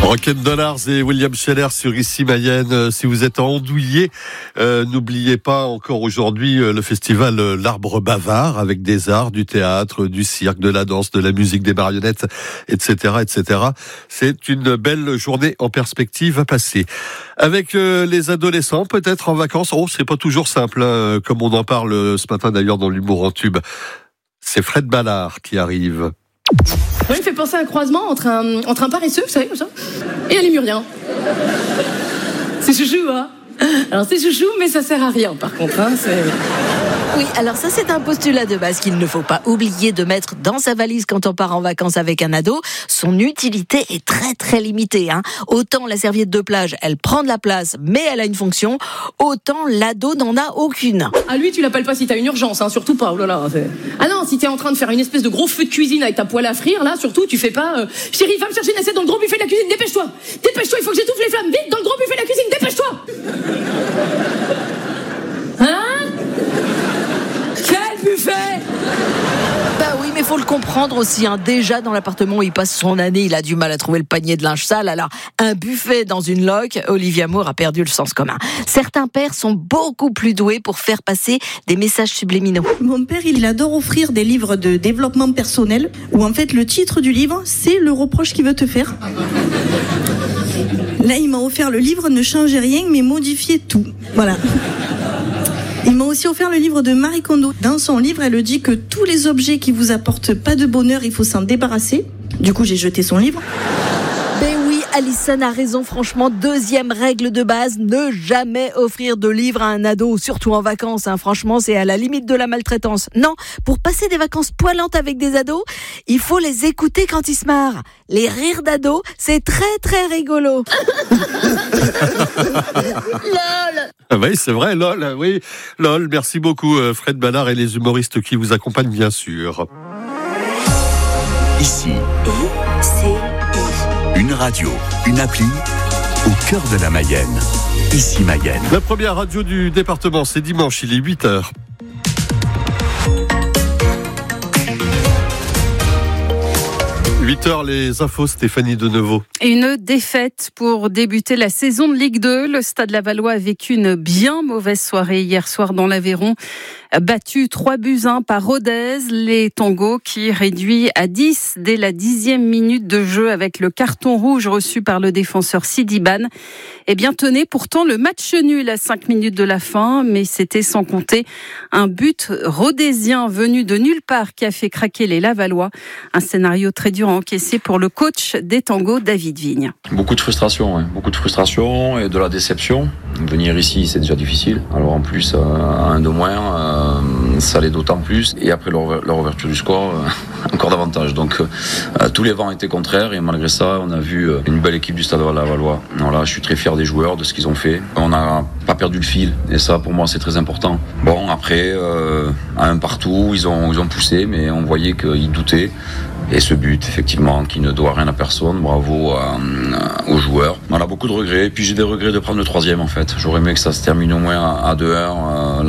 Rock'n Dollars et William Scheller sur Ici Mayenne. Si vous êtes en Andouillé, n'oubliez pas encore aujourd'hui le festival L'Arbre Bavard avec des arts, du théâtre, du cirque, de la danse, de la musique, des marionnettes, etc., etc. C'est une belle journée en perspective à passer. Avec les adolescents, peut-être en vacances. Oh, c'est pas toujours simple, hein, comme on en parle ce matin d'ailleurs dans l'humour en tube. C'est Fred Ballard qui arrive. Moi, il me fait penser à un croisement entre un paresseux, vous savez, comme ça, et un lémurien. C'est chouchou, hein. Alors, c'est chouchou, mais ça sert à rien, par contre, hein, c'est... Oui, alors ça c'est un postulat de base qu'il ne faut pas oublier de mettre dans sa valise quand on part en vacances avec un ado. Son utilité est très très limitée, hein. Autant la serviette de plage, elle prend de la place, mais elle a une fonction, autant l'ado n'en a aucune. Ah, lui, tu l'appelles pas si t'as une urgence, hein, surtout pas, oh là là. Ah non, si t'es en train de faire une espèce de gros feu de cuisine avec ta poêle à frire, là, surtout, tu fais pas chérie, va me chercher une assiette dans le gros buffet de la cuisine, dépêche-toi, il faut que j'étouffe les flammes, vite, dans le gros buffet de la cuisine, dépêche-toi. Hein? Quel buffet? Bah oui, mais faut le comprendre aussi, hein. Déjà dans l'appartement où il passe son année, il a du mal à trouver le panier de linge sale. Alors, un buffet dans une loque, Olivia Moore a perdu le sens commun. Certains pères sont beaucoup plus doués pour faire passer des messages subliminaux. Mon père, il adore offrir des livres de développement personnel où en fait le titre du livre, c'est le reproche qu'il veut te faire. Là, il m'a offert le livre Ne changez rien, mais modifiez tout. Voilà. Il m'a aussi offert le livre de Marie Kondo. Dans son livre, elle dit que tous les objets qui vous apportent pas de bonheur, il faut s'en débarrasser. Du coup, j'ai jeté son livre. Ben oui, Alison a raison, franchement, deuxième règle de base, ne jamais offrir de livres à un ado, surtout en vacances, hein. Franchement, c'est à la limite de la maltraitance. Non, pour passer des vacances poilantes avec des ados, il faut les écouter quand ils se marrent. Les rires d'ados, c'est très très rigolo. LOL. Ah oui, c'est vrai, LOL, oui. LOL, merci beaucoup Fred Ballard et les humoristes qui vous accompagnent bien sûr. Ici. Une radio, une appli, au cœur de la Mayenne. Ici Mayenne. La première radio du département, c'est dimanche, il est 8h. Les infos, Stéphanie Denevaux. Une défaite pour débuter la saison de Ligue 2. Le Stade Lavallois a vécu une bien mauvaise soirée hier soir dans l'Aveyron. Battu 3-1 par Rodez, les Tangos qui réduit à 10 dès la 10e minute de jeu avec le carton rouge reçu par le défenseur Sidi Ban. Eh bien, tenez, pourtant le match nul à 5 minutes de la fin, mais c'était sans compter un but rhodésien venu de nulle part qui a fait craquer les Lavallois. Un scénario très dur à encaisser pour le coach des Tangos, David Vigne. Beaucoup de frustration et de la déception. Venir ici, c'est déjà difficile. Alors en plus, un de moins, ça l'est d'autant plus. Et après leur ouverture du score, encore davantage. Donc tous les vents étaient contraires et malgré ça, on a vu une belle équipe du Stade Lavallois. Voilà, je suis très fier des joueurs, de ce qu'ils ont fait. On n'a pas perdu le fil et ça, pour moi, c'est très important. Bon, après, à un partout, ils ont poussé, mais on voyait qu'ils doutaient. Et ce but, effectivement, qui ne doit rien à personne, bravo aux joueurs. On a beaucoup de regrets, et puis j'ai des regrets de prendre le 3e en fait. J'aurais aimé que ça se termine au moins à 2-1.